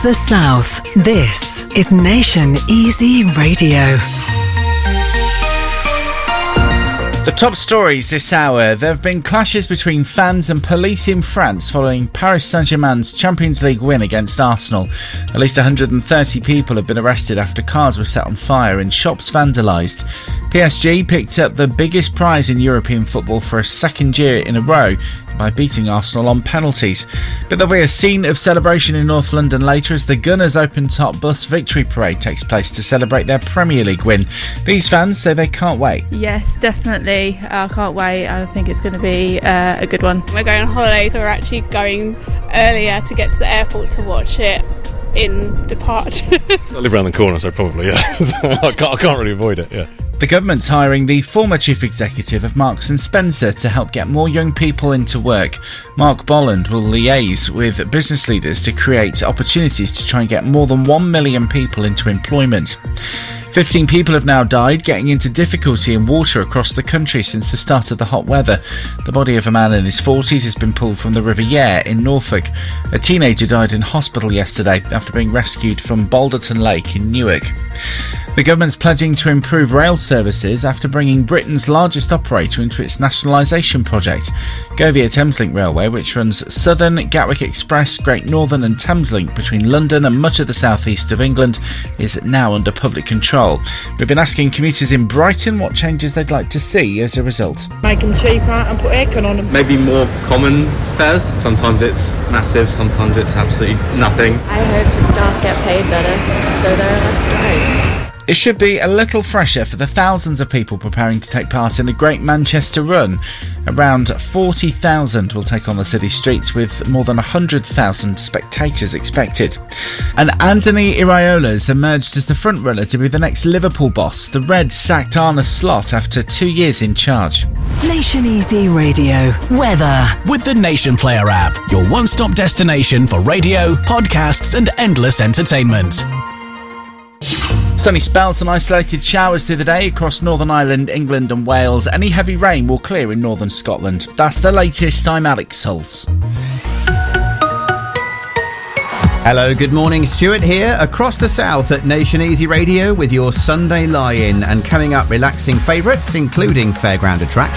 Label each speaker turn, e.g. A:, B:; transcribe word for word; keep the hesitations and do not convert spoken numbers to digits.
A: the South. This is Nation Easy Radio.
B: The top stories this hour. There have been clashes between fans and police in France following Paris Saint-Germain's Champions League win against Arsenal. At least one hundred thirty people have been arrested after cars were set on fire and shops vandalised. P S G picked up the biggest prize in European football for a second year in a row by beating Arsenal on penalties. But there'll be a scene of celebration in North London later as the Gunners Open Top Bus Victory Parade takes place to celebrate their Premier League win. These fans say they can't wait.
C: Yes, definitely. I can't wait. I think it's going to be uh, a good one.
D: We're going on holiday, so we're actually going earlier to get to the airport to watch it in departures.
E: I live around the corner, so probably, yeah. I, can't, I can't really avoid it, yeah.
B: The government's hiring the former chief executive of Marks and Spencer to help get more young people into work. Mark Bolland will liaise with business leaders to create opportunities to try and get more than one million people into employment. Fifteen people have now died getting into difficulty in water across the country since the start of the hot weather. The body of a man in his forties has been pulled from the River Yare in Norfolk. A teenager died in hospital yesterday after being rescued from Balderton Lake in Newark. The government's pledging to improve rail services after bringing Britain's largest operator into its nationalisation project. Govia Thameslink Railway, which runs Southern, Gatwick Express, Great Northern and Thameslink between London and much of the southeast of England, is now under public control. We've been asking commuters in Brighton what changes they'd like to see as a result.
F: Make them cheaper and put aircon on them.
G: Maybe more common fares. Sometimes it's massive, sometimes it's absolutely nothing.
H: I hope the staff get paid better so there are less strikes.
B: It should be a little fresher for the thousands of people preparing to take part in the Great Manchester Run. Around forty thousand will take on the city streets with more than one hundred thousand spectators expected. And Anthony Iraola has emerged as the frontrunner to be the next Liverpool boss. The Reds sacked Arne Slot after two years in charge.
A: Nation Easy Radio. Weather.
I: With the Nation Player app, your one-stop destination for radio, podcasts and endless entertainment.
B: Sunny spells and isolated showers through the day across Northern Ireland, England and Wales. Any heavy rain will clear in northern Scotland. That's the latest. I'm Alex Hulse.
J: Hello, good morning. Stuart here across the south at Nation Easy Radio with your Sunday lie-in. And coming up, relaxing favourites, including fairground attractions.